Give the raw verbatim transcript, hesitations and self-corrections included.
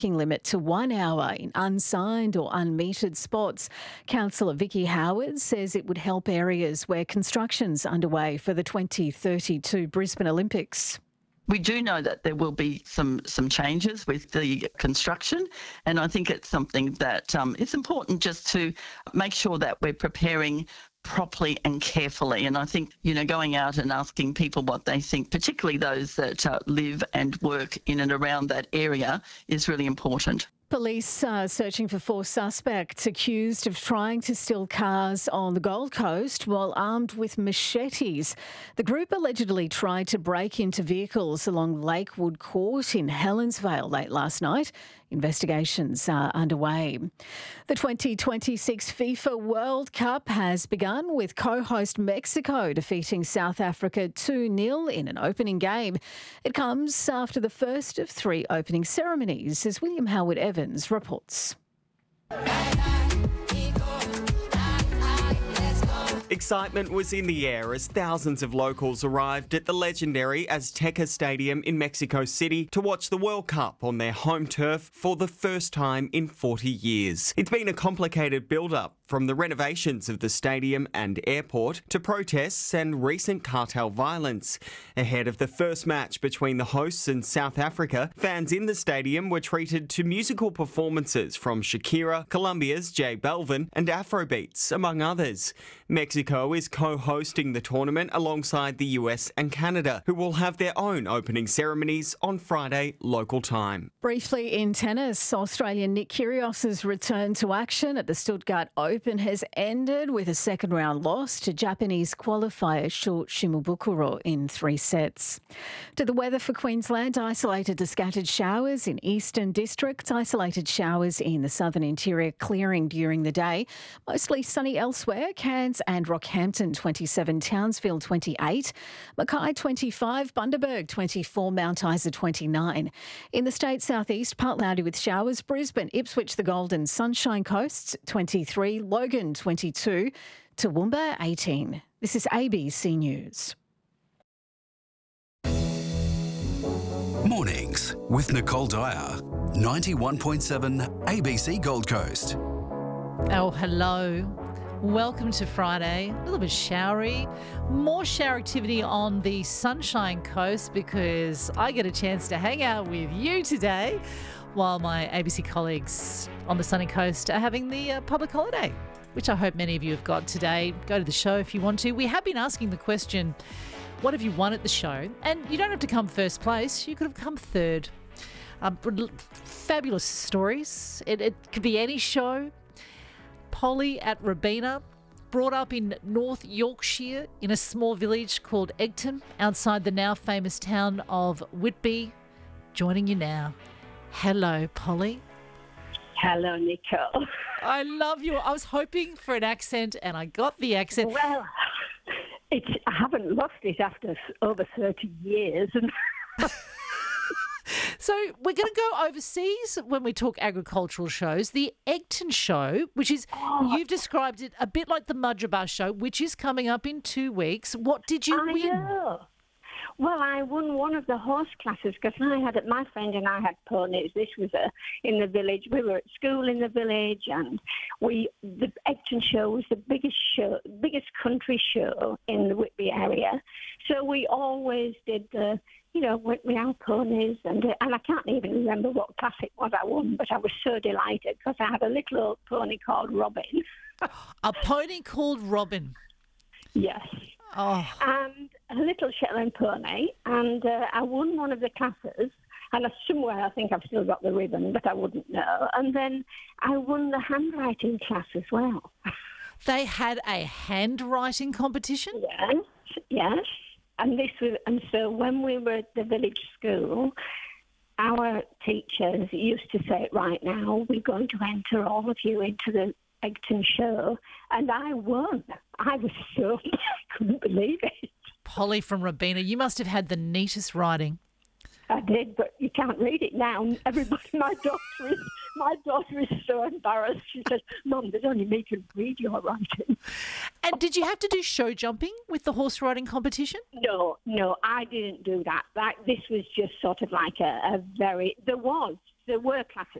limit to one hour in unsigned or unmetered spots. Councillor Vicky Howard says it would help areas where construction's underway for the twenty thirty-two Brisbane Olympics. We do know that there will be some some changes with the construction, and I think it's something that um, it's important just to make sure that we're preparing properly and carefully. And I think, you know, going out and asking people what they think, particularly those that uh, live and work in and around that area, is really important. Police are searching for four suspects accused of trying to steal cars on the Gold Coast while armed with machetes. The group allegedly tried to break into vehicles along Lakewood Court in Helensvale late last night. Investigations are underway. The twenty twenty-six FIFA World Cup has begun with co-host Mexico defeating South Africa two nil in an opening game. It comes after the first of three opening ceremonies, as William Howard Evans reports. Excitement was in the air as thousands of locals arrived at the legendary Azteca Stadium in Mexico City to watch the World Cup on their home turf for the first time in forty years. It's been a complicated build-up, from the renovations of the stadium and airport to protests and recent cartel violence. Ahead of the first match between the hosts and South Africa, fans in the stadium were treated to musical performances from Shakira, Colombia's J Balvin and Afrobeats, among others. Mexico is co-hosting the tournament alongside the U S and Canada, who will have their own opening ceremonies on Friday local time. Briefly in tennis, Australian Nick Kyrgios's return to action at the Stuttgart Open has ended with a second round loss to Japanese qualifier Sho Shimabukuro in three sets. To the weather for Queensland, isolated to scattered showers in eastern districts, isolated showers in the southern interior clearing during the day. Mostly sunny elsewhere. Cairns and Rockhampton twenty-seven, Townsville twenty-eight, Mackay twenty-five, Bundaberg twenty-four, Mount Isa twenty-nine. In the state southeast, part cloudy with showers. Brisbane, Ipswich, the Golden Sunshine Coast twenty-three, Logan twenty-two, Toowoomba eighteen. This is A B C News. Mornings with Nicole Dyer, ninety-one point seven A B C Gold Coast. Oh, hello. Welcome to Friday. A little bit showery. More shower activity on the Sunshine Coast because I get a chance to hang out with you today while my A B C colleagues on the sunny coast are having the uh, public holiday, which I hope many of you have got today. Go to the show if you want to. We have been asking the question, what have you won at the show? And you don't have to come first place. You could have come third. Um, fabulous stories. It, it could be any show. Polly at Robina, brought up in North Yorkshire in a small village called Egton, outside the now famous town of Whitby. Joining you now. Hello, Polly. Hello, Nicole. I love you. I was hoping for an accent and I got the accent. Well, it's, I haven't lost it after over thirty years. And So we're going to go overseas when we talk agricultural shows. The Egton show, which is, oh, you've described it a bit like the Mudgerbah show, which is coming up in two weeks. What did you I win? Know. Well, I won one of the horse classes because I had it. My friend and I had ponies. This was a, in the village. We were at school in the village, and we the Egton show was the biggest show, biggest country show in the Whitby area. So we always did the, you know, went with our ponies, and and I can't even remember what class it was I won, but I was so delighted because I had a little old pony called Robin. A pony called Robin. Yes. Oh. And a little Shetland pony, and uh, I won one of the classes, and somewhere I think I've still got the ribbon, but I wouldn't know. And then I won the handwriting class as well. They had a handwriting competition? Yes, yes. And this was, and so when we were at the village school, our teachers used to say, right now, we're going to enter all of you into the Egton show, and I won. I was so, I couldn't believe it. Polly from Robina, you must have had the neatest writing. I did, but you can't read it now. Everybody, my daughter is, my daughter is so embarrassed. She says, Mum, there's only me can read your writing. And did you have to do show jumping with the horse riding competition? No, no, I didn't do that. That this was just sort of like a, a very, there was there were classes